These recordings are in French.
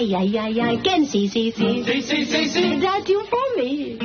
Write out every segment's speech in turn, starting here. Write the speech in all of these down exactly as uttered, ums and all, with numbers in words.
Aïe, aïe, aïe, aïe, can see, see, see. See, see, see, see. That you for me.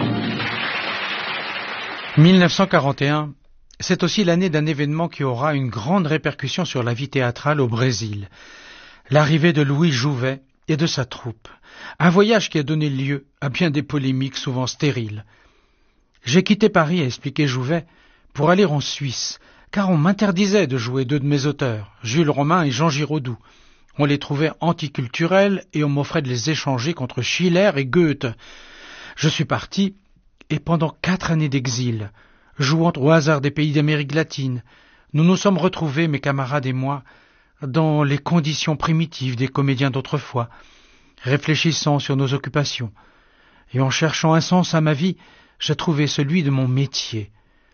mille neuf cent quarante et un, c'est aussi l'année d'un événement qui aura une grande répercussion sur la vie théâtrale au Brésil. L'arrivée de Louis Jouvet et de sa troupe. Un voyage qui a donné lieu à bien des polémiques souvent stériles. J'ai quitté Paris, a expliqué Jouvet, pour aller en Suisse, car on m'interdisait de jouer deux de mes auteurs, Jules Romain et Jean Giraudoux. On les trouvait anticulturels et on m'offrait de les échanger contre Schiller et Goethe. Je suis parti, et pendant quatre années d'exil, jouant au hasard des pays d'Amérique latine, nous nous sommes retrouvés, mes camarades et moi, dans les conditions primitives des comédiens d'autrefois, réfléchissant sur nos occupations. Et en cherchant un sens à ma vie, j'ai trouvé celui de mon métier.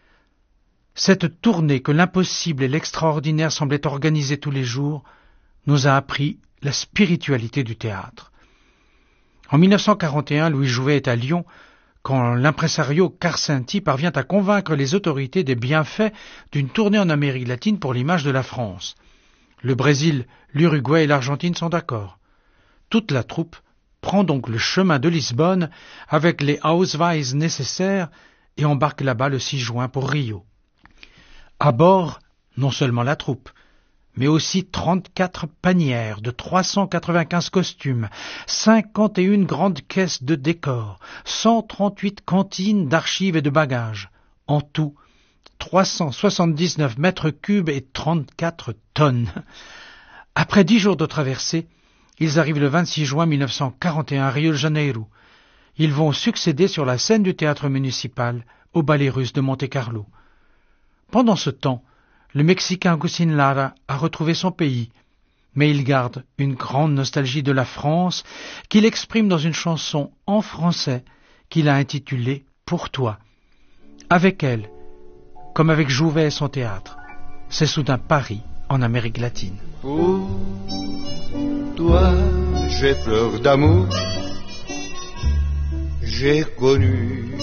Cette tournée que l'impossible et l'extraordinaire semblaient organiser tous les jours nous a appris la spiritualité du théâtre. En mille neuf cent quarante et un, Louis Jouvet est à Lyon quand l'impresario Carcenti parvient à convaincre les autorités des bienfaits d'une tournée en Amérique latine pour l'image de la France. Le Brésil, l'Uruguay et l'Argentine sont d'accord. Toute la troupe prend donc le chemin de Lisbonne avec les Ausweis nécessaires et embarque là-bas le six juin pour Rio. À bord, non seulement la troupe, mais aussi trente-quatre panières de trois cent quatre-vingt-quinze costumes, cinquante et une grandes caisses de décors, cent trente-huit cantines d'archives et de bagages. En tout, trois cent soixante-dix-neuf mètres cubes et trente-quatre tonnes. Après dix jours de traversée, ils arrivent le vingt-six juin mille neuf cent quarante et un à Rio de Janeiro. Ils vont succéder sur la scène du théâtre municipal au Ballet Russe de Monte-Carlo. Pendant ce temps, le Mexicain Agustín Lara a retrouvé son pays, mais il garde une grande nostalgie de la France qu'il exprime dans une chanson en français qu'il a intitulée « Pour toi ». Avec elle, comme avec Jouvet et son théâtre, c'est soudain Paris en Amérique latine. Pour toi, j'ai peur d'amour, j'ai connu